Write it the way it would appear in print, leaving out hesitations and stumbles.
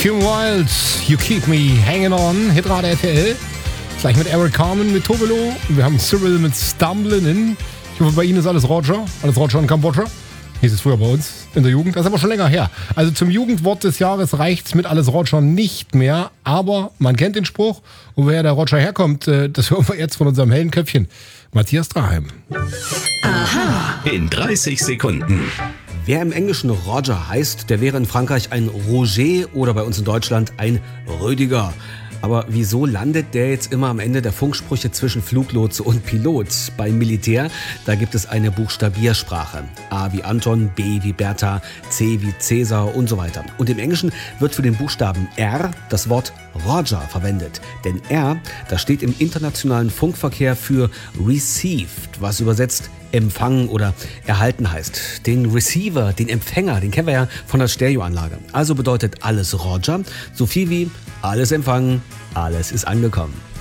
Kim Wilde, You Keep Me Hanging On, Hitrate RTL. Gleich mit Eric Carmen, mit Tobelo. Wir haben Cyril mit Stumblin' In. Ich hoffe, bei Ihnen ist alles Roger in Kambodscha. Hieß es früher bei uns in der Jugend. Das ist aber schon länger her. Also zum Jugendwort des Jahres reicht's mit alles Roger nicht mehr. Aber man kennt den Spruch. Und woher der Roger herkommt, das hören wir jetzt von unserem hellen Köpfchen. Matthias Draheim. Aha. In 30 Sekunden. Wer im Englischen Roger heißt, der wäre in Frankreich ein Roger oder bei uns in Deutschland ein Rüdiger. Aber wieso landet der jetzt immer am Ende der Funksprüche zwischen Fluglotse und Pilot? Beim Militär, da gibt es eine Buchstabiersprache. A wie Anton, B wie Bertha, C wie Cäsar und so weiter. Und im Englischen wird für den Buchstaben R das Wort Roger verwendet. Denn R, das steht im internationalen Funkverkehr für received, was übersetzt empfangen oder erhalten heißt. Den Receiver, den Empfänger, den kennen wir ja von der Stereoanlage. Also bedeutet alles Roger so viel wie alles empfangen, alles ist angekommen.